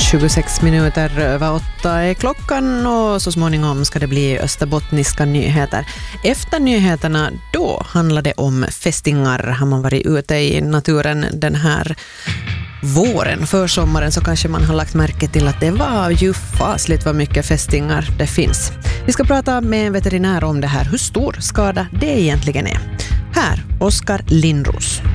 26 minuter över 8 är klockan och så småningom ska det bli österbottniska nyheter. Efter nyheterna då handlar det om fästingar. Har man varit ute i naturen den här våren, för sommaren, så kanske man har lagt märke till att det var ju fasligt vad mycket fästingar det finns. Vi ska prata med en veterinär om det här, hur stor skada det egentligen är. Här, Oskar Lindros.